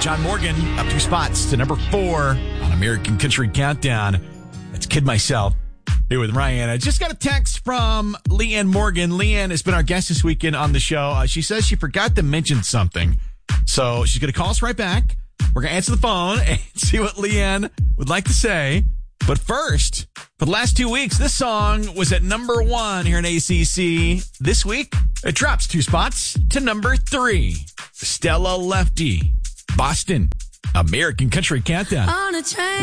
John Morgan up 2 spots to number 4 on American Country Countdown. That's Kid Myself. Here with Ryan. I just got a text from Leanne Morgan. Leanne has been our guest this weekend on the show. She says she forgot to mention something. So she's going to call us right back. We're going to answer the phone and see what Leanne would like to say. But first, for the last 2 weeks, this song was at number 1 here in ACC. This week, it drops 2 spots to number 3. Stella Lefty, Boston, American Country Countdown. On a train.